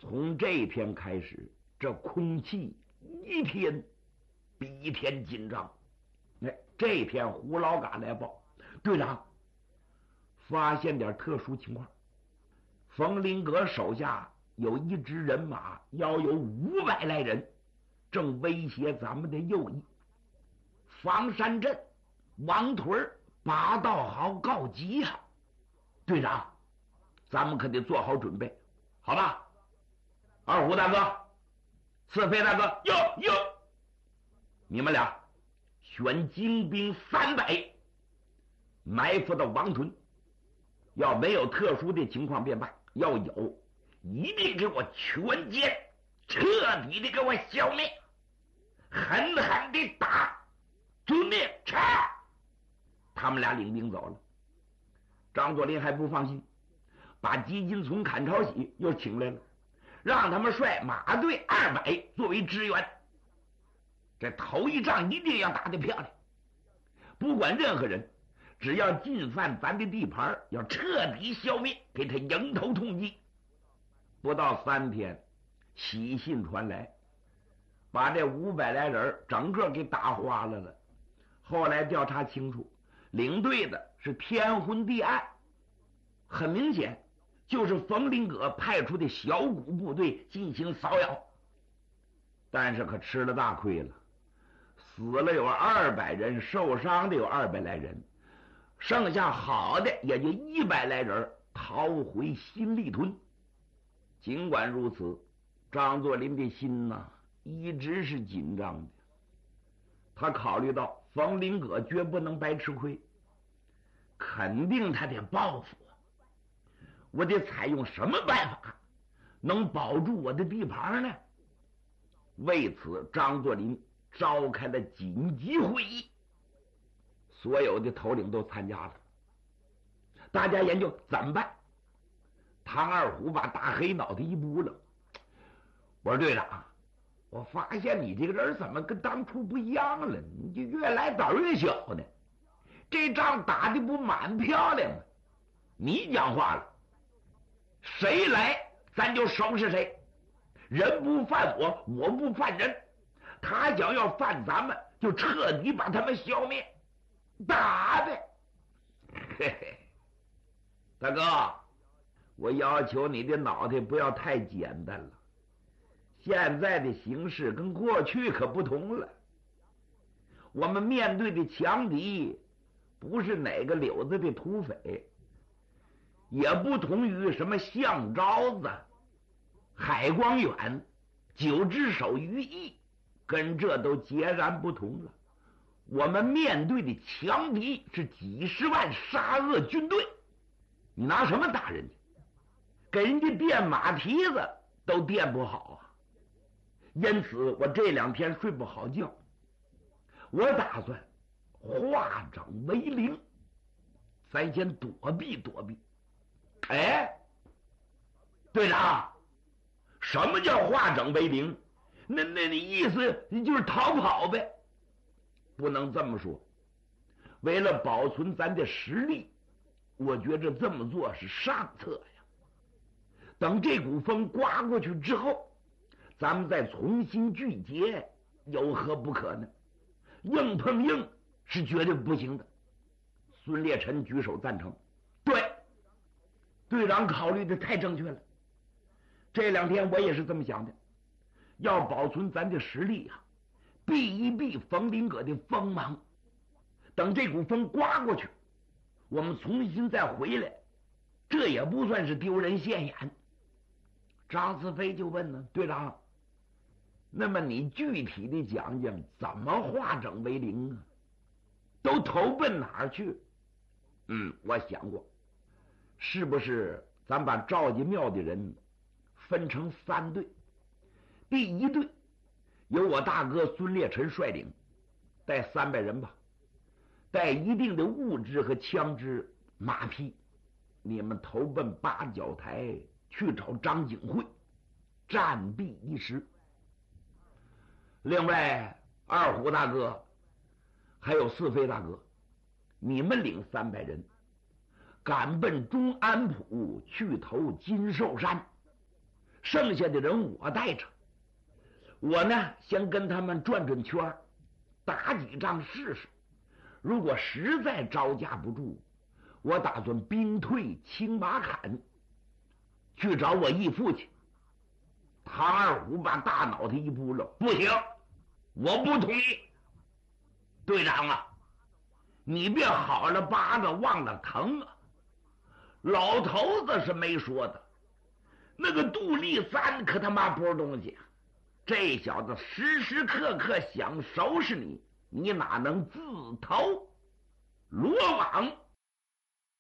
从这一天开始，这空气一天比一天紧张。哎，这一天胡老嘎来报，队长发现点特殊情况，冯林阁手下有一支人马，要有500来人，正威胁咱们的右翼。房山镇王屯8道壕告急呀！队长，咱们可得做好准备，好吧？二虎大哥，刺飞大哥，哟，你们俩选精兵300，埋伏到王屯。要没有特殊的情况便罢，要有，一定给我全歼，彻底的给我消灭，狠狠的打！遵命，杀！他们俩领兵走了。张作霖还不放心，把吉金从坎朝喜又请来了，让他们率马队200作为支援。这头一仗一定要打得漂亮，不管任何人，只要进犯咱的地盘，要彻底消灭，给他迎头痛击。不到3天，喜信传来，把这500来人整个给打花了。后来调查清楚，领队的是天昏地暗，很明显就是冯林阁派出的小股部队进行骚扰。但是可吃了大亏了，死了有200人，受伤的有200来人，剩下好的也就100来人逃回新立屯。尽管如此，张作霖的心呐一直是紧张的。他考虑到冯林阁绝不能白吃亏，肯定他得报复我得采用什么办法能保住我的地盘呢？为此，张作霖召开了紧急会议，所有的头领都参加了，大家研究怎么办。唐二虎把大黑脑袋一拨了，我说队长，我发现你这个人怎么跟当初不一样了？你就越来胆越小呢。这仗打的不蛮漂亮吗？你讲话了，谁来咱就收拾谁，人不犯我，我不犯人。他想要犯咱们，就彻底把他们消灭，打的。嘿嘿，大哥，我要求你的脑袋不要太简单了。现在的形势跟过去可不同了，我们面对的强敌不是哪个柳子的土匪，也不同于什么项昭子、海光远、9只手于毅，跟这都截然不同了。我们面对的强敌是几十万杀恶军队，你拿什么打人家？给人家垫马蹄子都垫不好啊！因此我这2天睡不好觉，我打算化整为零，咱先躲避躲避。哎，队长，什么叫化整为零？那意思就是逃跑呗？不能这么说，为了保存咱的实力，我觉着这么做是上策呀。等这股风刮过去之后，咱们再重新聚结，有何不可呢？硬碰硬是绝对不行的。孙烈臣举手赞成。对，队长考虑的太正确了。这2天我也是这么想的，要保存咱的实力啊，避一避冯林阁的锋芒。等这股风刮过去，我们重新再回来，这也不算是丢人现眼。张思飞就问呢，队长，那么你具体的讲讲怎么化整为零啊？都投奔哪儿去？我想过，是不是咱把赵家庙的人分成3队？第一队由我大哥孙烈臣率领，带300人吧，带一定的物资和枪支、马匹，你们投奔八角台去找张景惠，暂避一时。另外，二虎大哥还有四飞大哥，你们领300人赶奔中安堡去投金寿山， 剩下的人我带着。我呢，先跟他们转转圈，打几仗试试。如果实在招架不住，我打算兵退青马坎，去找我义父去。唐二虎把大脑袋一扑了，不行，我不同意。队长啊，你别好了疤子忘了疼啊！老头子是没说的，那个杜立三可他妈不是东西啊！这小子时时刻刻想收拾你，你哪能自投罗网？